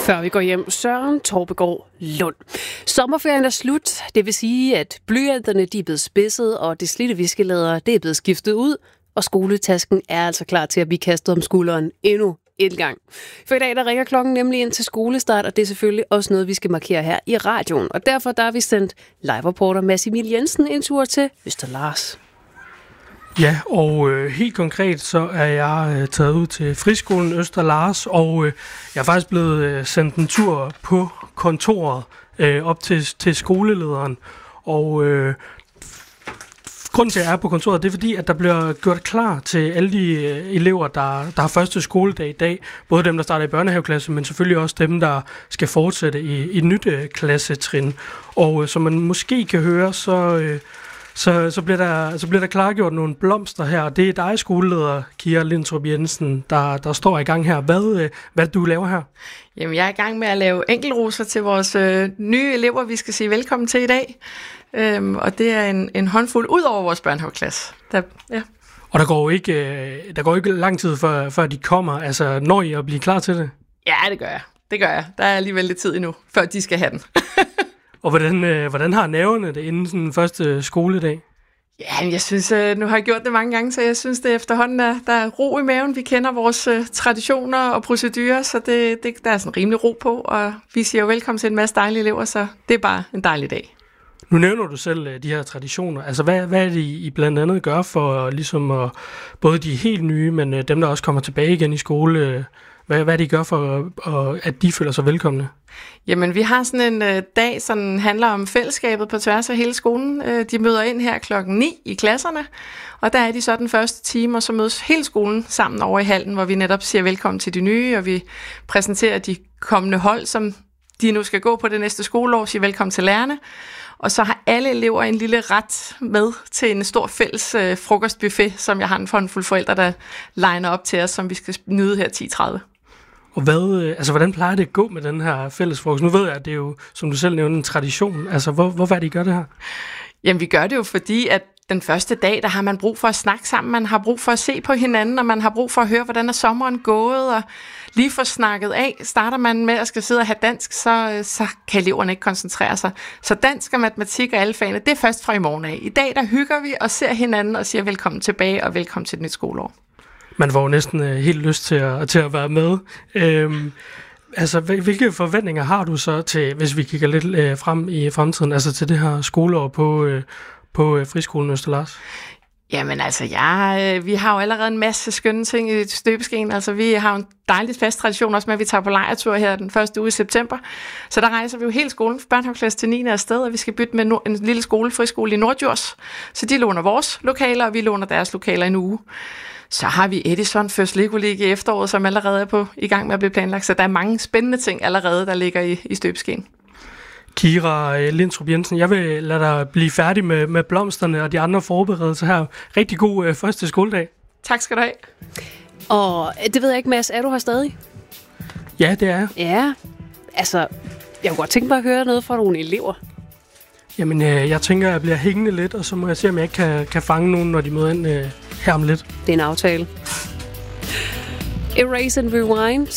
Før vi går hjem, Søren Torpegaard Lund. Sommerferien er slut. Det vil sige, at blyanterne de er blevet spidset, og det slidte viskelæder det er blevet skiftet ud, og skoletasken er altså klar til at blive kastet om skulderen endnu en gang. For i dag der ringer klokken nemlig ind til skolestart, og det er selvfølgelig også noget, vi skal markere her i radioen. Og derfor der har vi sendt live-reporter Mads Emil Jensen en tur til Østerlars. Ja, og helt konkret så er jeg taget ud til friskolen Østerlars, og jeg er faktisk blevet sendt en tur på kontoret op til skolelederen. Og grunden til, at jeg er på kontoret, det er fordi, at der bliver gjort klar til alle de elever, der har første skoledag i dag. Både dem, der starter i børnehaveklasse, men selvfølgelig også dem, der skal fortsætte i et nyt klassetrin. Og som man måske kan høre, så bliver der klargjort nogle blomster her. Det er dig, skoleleder Kira Lindtrup Jensen, der står i gang her. Hvad du laver her? Jamen, jeg er i gang med at lave enkeltroser til vores nye elever, vi skal sige velkommen til i dag. Og det er en håndfuld ud over vores børnehaveklasse. Ja. Og der går ikke lang tid, før de kommer. Altså, når I at blive klar til det? Ja, det gør jeg. Der er alligevel lidt tid endnu, før de skal have den. Og hvordan har nerverne det inden sådan første skoledag? Ja, jeg synes, nu har jeg gjort det mange gange, så jeg synes, det efterhånden der er ro i maven. Vi kender vores traditioner og procedurer, så der er sådan rimelig ro på, og vi siger jo velkommen til en masse dejlige elever, så det er bare en dejlig dag. Nu nævner du selv de her traditioner. Altså, hvad er det, I blandt andet gør for ligesom både de helt nye, men dem, der også kommer tilbage igen i skole? Hvad er det, I gør for, at de føler sig velkomne? Jamen, vi har sådan en dag, som handler om fællesskabet på tværs af hele skolen. De møder ind her 9:00 i klasserne, og der er de så den første time, og så mødes hele skolen sammen over i hallen, hvor vi netop siger velkommen til de nye, og vi præsenterer de kommende hold, som de nu skal gå på det næste skoleår, siger velkommen til lærerne. Og så har alle elever en lille ret med til en stor fælles frokostbuffet, som jeg har en håndfuld forældre, der liner op til os, som vi skal nyde her 10:30. Og hvordan plejer det at gå med den her fælles frokost? Nu ved jeg, at det er jo, som du selv nævnte, en tradition. Altså, hvorfor er det, I gør det her? Jamen, vi gør det jo, fordi at den første dag, der har man brug for at snakke sammen, man har brug for at se på hinanden, og man har brug for at høre, hvordan er sommeren gået, og lige få snakket af. Starter man med at skal sidde og have dansk, så kan eleverne ikke koncentrere sig. Så dansk og matematik og alle fagene, det er først fra i morgen af. I dag, der hygger vi og ser hinanden og siger velkommen tilbage og velkommen til et nyt skoleår. Man får jo næsten helt lyst til at være med. Altså, hvilke forventninger har du så til, hvis vi kigger lidt frem i fremtiden, altså til det her skoleår på friskolen Østerlars? Jamen altså, vi har jo allerede en masse skønne ting i støbeskeen. Altså, vi har jo en dejlig fast tradition også med, at vi tager på lejretur her den første uge i september. Så der rejser vi jo hele skolen fra børnehaveklasse til 9. afsted, og vi skal bytte med en lille friskole i Nordjurs. Så de låner vores lokaler, og vi låner deres lokaler en uge. Så har vi Edison First Lego League i efteråret, som allerede er i gang med at blive planlagt. Så der er mange spændende ting allerede, der ligger i støbeskeen. Kira Lindtrup Jensen, jeg vil lade dig blive færdig med blomsterne og de andre forberedelser her. Rigtig god første skoledag. Tak skal du have. Og det ved jeg ikke, Mads, er du her stadig? Ja, det er jeg. Ja, altså, jeg kunne godt tænke mig at høre noget fra nogle elever. Jamen, jeg tænker, at jeg bliver hængende lidt, og så må jeg se, om jeg ikke kan fange nogen, når de møder ind her om lidt. Det er en aftale. Erase and Rewind.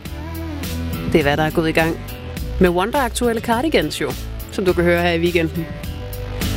Det er, hvad der er gået i gang med Wonder aktuelle Cardigans jo, som du kan høre her i weekenden.